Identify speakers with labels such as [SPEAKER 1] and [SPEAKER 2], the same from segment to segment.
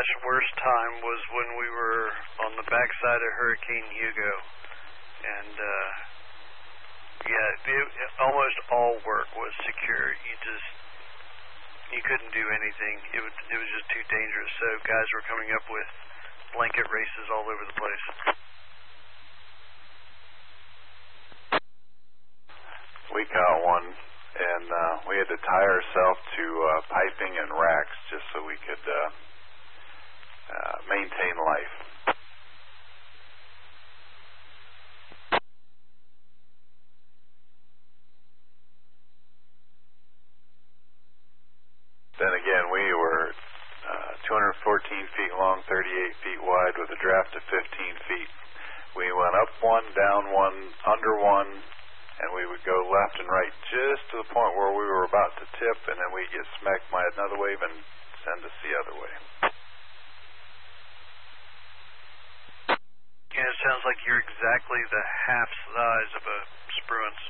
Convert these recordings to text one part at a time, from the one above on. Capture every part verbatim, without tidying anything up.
[SPEAKER 1] slash worst time was when we were on the backside of Hurricane Hugo, and uh, yeah, it, it, almost all work was secure. You just you couldn't do anything. It was it was just too dangerous. So guys were coming up with blanket races all over the place.
[SPEAKER 2] We caught one, and uh, we had to tie ourselves to uh, piping and racks just so we could uh, uh, maintain life. Then again, we were uh, two hundred fourteen feet long, thirty-eight feet wide, with a draft of fifteen feet. We went up one, down one, under one, and we would go left and right just to the point where we were about to tip, and then we'd get smacked by another wave and send us the other way.
[SPEAKER 1] Yeah, it sounds like you're exactly the half size of a Spruance.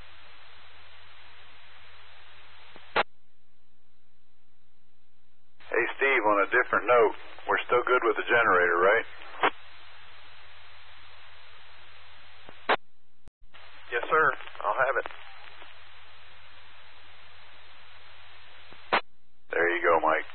[SPEAKER 2] Hey, Steve, on a different note, we're still good with the generator, right?
[SPEAKER 3] Yes, sir. I'll have it.
[SPEAKER 2] There you go, Mike.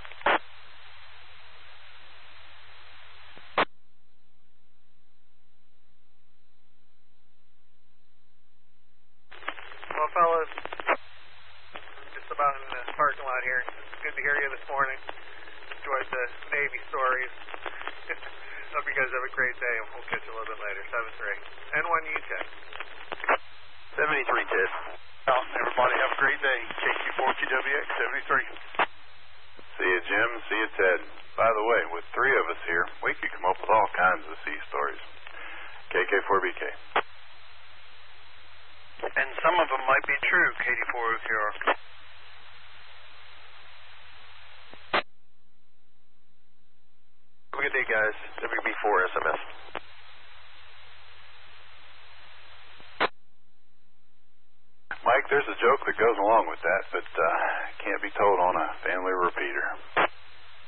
[SPEAKER 4] Well, fellas, just about in the parking lot here. It's good to hear you this morning. Enjoyed the Navy stories. Hope you guys have a great day, and we'll catch you a little bit later. seven three. N one U ten.
[SPEAKER 3] seventy-three, Ted.
[SPEAKER 5] Well, everybody have a great day. K Q four Q W X seventy-three.
[SPEAKER 2] See you, Jim. See you, Ted. By the way, with three of us here, we could come up with all kinds of sea stories. K K four B K.
[SPEAKER 1] And some of them might be true, K D four O K R.
[SPEAKER 3] Have a good day, guys. W B four S M S.
[SPEAKER 2] Mike, there's a joke that goes along with that, but uh, can't be told on a family repeater.